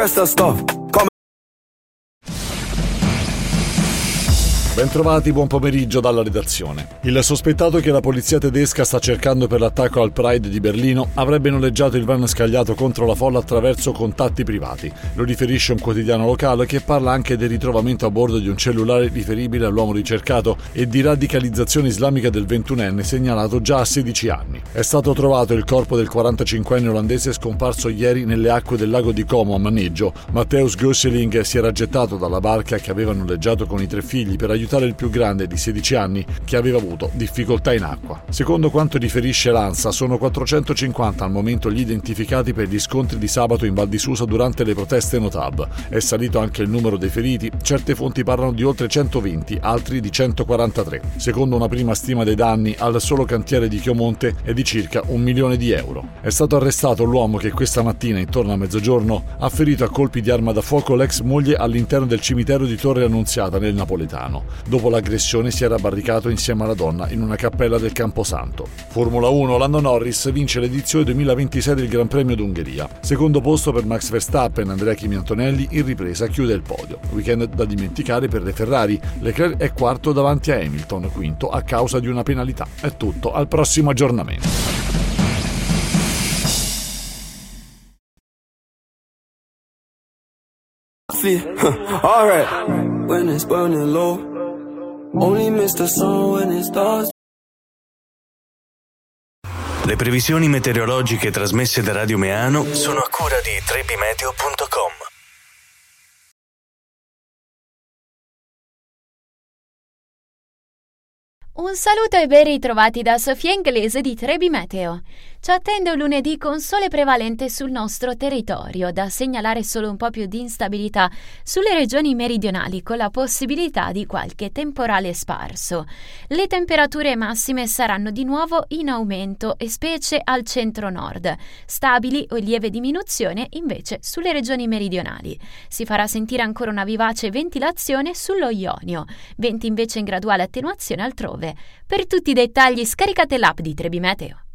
Bentrovati, buon pomeriggio dalla redazione. Il sospettato che la polizia tedesca sta cercando per l'attacco al Pride di Berlino avrebbe noleggiato il van scagliato contro la folla attraverso contatti privati. Lo riferisce un quotidiano locale che parla anche del ritrovamento a bordo di un cellulare riferibile all'uomo ricercato e di radicalizzazione islamica del 21enne segnalato già a 16 anni. È stato trovato il corpo del 45enne olandese scomparso ieri nelle acque del lago di Como a Maneggio. Matthäus Gösseling si era gettato dalla barca che aveva noleggiato con i 3 figli per aiutare il più grande di 16 anni che aveva avuto difficoltà in acqua. Secondo quanto riferisce l'ANSA, sono 450 al momento gli identificati per gli scontri di sabato in Val di Susa durante le proteste Notab. È salito anche il numero dei feriti, certe fonti parlano di oltre 120, altri di 143. Secondo una prima stima dei danni al solo cantiere di Chiomonte è di circa 1 milione di euro. È stato arrestato l'uomo che questa mattina, intorno a mezzogiorno, ha ferito a colpi di arma da fuoco l'ex moglie all'interno del cimitero di Torre Annunziata nel Napoletano. Dopo l'aggressione si era barricato insieme alla donna in una cappella del Camposanto. Formula 1, Lando Norris vince l'edizione 2026 del Gran Premio d'Ungheria. Secondo posto per Max Verstappen, Andrea Kimi Antonelli in ripresa chiude il podio. Weekend da dimenticare per le Ferrari. Leclerc è quarto davanti a Hamilton, quinto a causa di una penalità. È tutto, al prossimo aggiornamento. Alright, when it's burning low, only miss the sun when it starts. Le previsioni meteorologiche trasmesse da Radio Meano sono a cura di trebimeteo.com. Un saluto e ben ritrovati da Sofia Inglese di Trebi Meteo. Ci attende un lunedì con sole prevalente sul nostro territorio, da segnalare solo un po' più di instabilità sulle regioni meridionali con la possibilità di qualche temporale sparso. Le temperature massime saranno di nuovo in aumento e specie al centro-nord, stabili o in lieve diminuzione invece sulle regioni meridionali. Si farà sentire ancora una vivace ventilazione sullo Ionio, venti invece in graduale attenuazione altrove. Per tutti i dettagli scaricate l'app di Trebi Meteo.